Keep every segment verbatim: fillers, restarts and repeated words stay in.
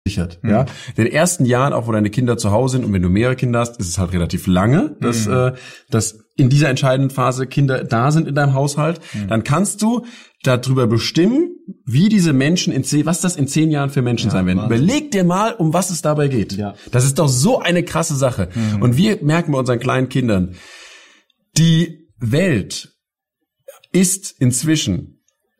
sichert, mhm. ja. In den ersten Jahren, auch wo deine Kinder zu Hause sind und wenn du mehrere Kinder hast, ist es halt relativ lange, dass, mhm. äh, dass in dieser entscheidenden Phase Kinder da sind in deinem Haushalt. Mhm. Dann kannst du darüber bestimmen, wie diese Menschen in zehn, was das in zehn Jahren für Menschen ja, sein werden. Wahnsinn. Überleg dir mal, um was es dabei geht. Ja. Das ist doch so eine krasse Sache. Mhm. Und wir merken bei unseren kleinen Kindern, die Welt ist inzwischen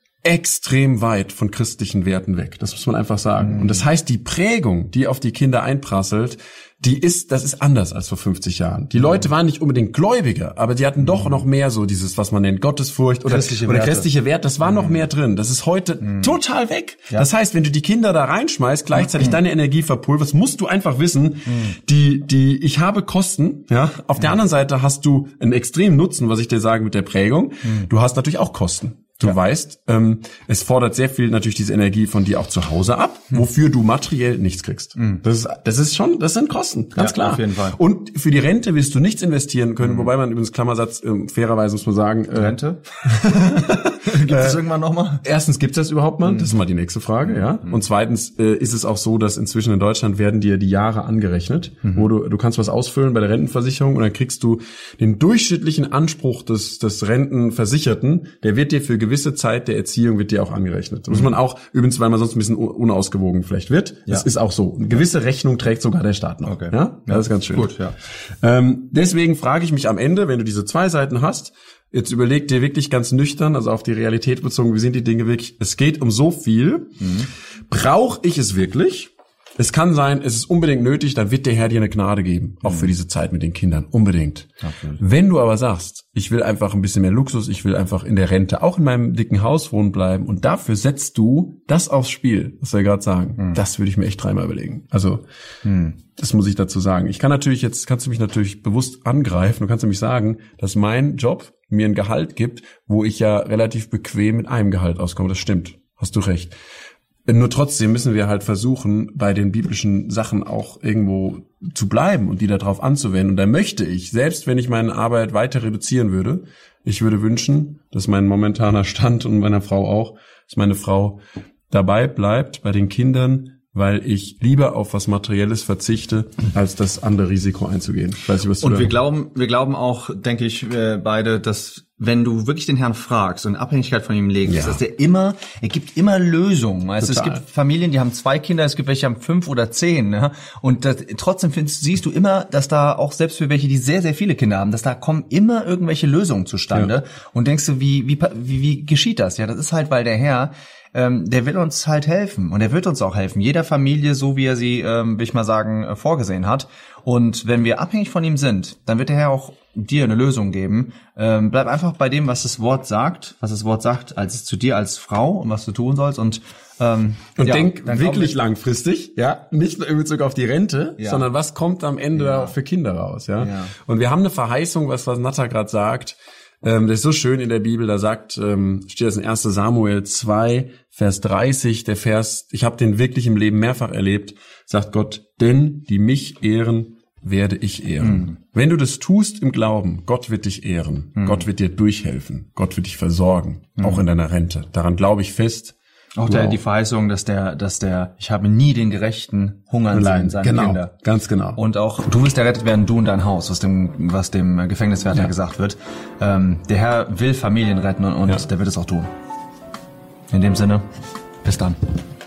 extrem weit von christlichen Werten weg. Das muss man einfach sagen. Mhm. Und das heißt, die Prägung, die auf die Kinder einprasselt, die ist, das ist anders als vor fünfzig Jahren. Die Leute waren nicht unbedingt Gläubiger, aber die hatten doch noch mehr so dieses, was man nennt, Gottesfurcht oder christliche, oder christliche Werte. Das war mhm. noch mehr drin. Das ist heute mhm. total weg. Ja. Das heißt, wenn du die Kinder da reinschmeißt, gleichzeitig mhm. deine Energie verpulverst, musst du einfach wissen, mhm. die, die, ich habe Kosten, ja. Auf mhm. der anderen Seite hast du einen extremen Nutzen, was ich dir sage mit der Prägung. Mhm. Du hast natürlich auch Kosten. Du ja. weißt, ähm, es fordert sehr viel natürlich diese Energie von dir auch zu Hause ab, hm. wofür du materiell nichts kriegst. Hm. Das ist, das ist schon, das sind Kosten, ganz ja, klar. Auf jeden Fall. Und für die Rente wirst du nichts investieren können, hm. wobei man übrigens Klammersatz, äh, fairerweise muss man sagen, äh, Rente? Gibt es äh, irgendwann nochmal? Erstens, gibt es das überhaupt mal? Hm. Das ist mal die nächste Frage, ja. Hm. Und zweitens äh, ist es auch so, dass inzwischen in Deutschland werden dir die Jahre angerechnet, hm. wo du, du kannst was ausfüllen bei der Rentenversicherung und dann kriegst du den durchschnittlichen Anspruch des, des Rentenversicherten, der wird dir für gewisse Zeit der Erziehung wird dir auch angerechnet. Das muss man auch, übrigens, weil man sonst ein bisschen unausgewogen vielleicht wird. Ja. Das ist auch so. Eine gewisse Rechnung trägt sogar der Staat noch. Okay. Ja? Das ist ganz schön. Gut, ja. Ähm, deswegen frage ich mich am Ende, wenn du diese zwei Seiten hast, jetzt überleg dir wirklich ganz nüchtern, also auf die Realität bezogen, wie sind die Dinge wirklich? Es geht um so viel. Mhm. Brauche ich es wirklich? Es kann sein, es ist unbedingt nötig, dann wird der Herr dir eine Gnade geben, auch mhm. für diese Zeit mit den Kindern, unbedingt. Okay. Wenn du aber sagst, ich will einfach ein bisschen mehr Luxus, ich will einfach in der Rente auch in meinem dicken Haus wohnen bleiben und dafür setzt du das aufs Spiel, was wir gerade sagen, mhm. das würde ich mir echt dreimal überlegen. Also, mhm. das muss ich dazu sagen. Ich kann natürlich jetzt, kannst du mich natürlich bewusst angreifen, du kannst nämlich sagen, dass mein Job mir ein Gehalt gibt, wo ich ja relativ bequem mit einem Gehalt auskomme. Das stimmt, hast du recht. Nur trotzdem müssen wir halt versuchen, bei den biblischen Sachen auch irgendwo zu bleiben und die darauf anzuwenden. Und da möchte ich, selbst wenn ich meine Arbeit weiter reduzieren würde, ich würde wünschen, dass mein momentaner Stand und meiner Frau auch, dass meine Frau dabei bleibt bei den Kindern, weil ich lieber auf was Materielles verzichte, als das andere Risiko einzugehen. Ich weiß nicht, was du und wir glauben, wir glauben auch, denke ich, wir beide, dass wenn du wirklich den Herrn fragst und in Abhängigkeit von ihm legst, ja. dass er immer, er gibt immer Lösungen. Also es gibt Familien, die haben zwei Kinder, es gibt welche, die haben fünf oder zehn, ne? Und das, trotzdem findest, siehst du immer, dass da auch selbst für welche, die sehr, sehr viele Kinder haben, dass da kommen immer irgendwelche Lösungen zustande. Ja. Und denkst du, wie, wie, wie, wie geschieht das? Ja, das ist halt, weil der Herr, ähm, der will uns halt helfen und er wird uns auch helfen. Jeder Familie, so wie er sie, ähm, will ich mal sagen, äh, vorgesehen hat. Und wenn wir abhängig von ihm sind, dann wird der Herr auch dir eine Lösung geben. Ähm, bleib einfach bei dem, was das Wort sagt, was das Wort sagt, als es zu dir als Frau und was du tun sollst und ähm, und ja, denk wirklich langfristig, ja, nicht nur in Bezug auf die Rente, ja. sondern was kommt am Ende ja. auch für Kinder raus, ja? ja. Und wir haben eine Verheißung, was was Natta gerade sagt. Ähm, das ist so schön in der Bibel, da sagt, ähm, steht das in erster Samuel zwei, Vers dreißig, der Vers, ich habe den wirklich im Leben mehrfach erlebt, sagt Gott, denn die mich ehren, werde ich ehren. Mhm. Wenn du das tust im Glauben, Gott wird dich ehren, mhm. Gott wird dir durchhelfen, Gott wird dich versorgen, mhm. auch in deiner Rente. Daran glaube ich fest. Auch der, die Verheißung, dass der, dass der, ich habe nie den Gerechten hungern sehen, seine genau, Kinder. Ganz genau. Und auch, du wirst errettet werden, du und dein Haus, was dem, was dem Gefängniswärter ja. gesagt wird. Ähm, der Herr will Familien retten und, und ja. der wird es auch tun. In dem Sinne, bis dann.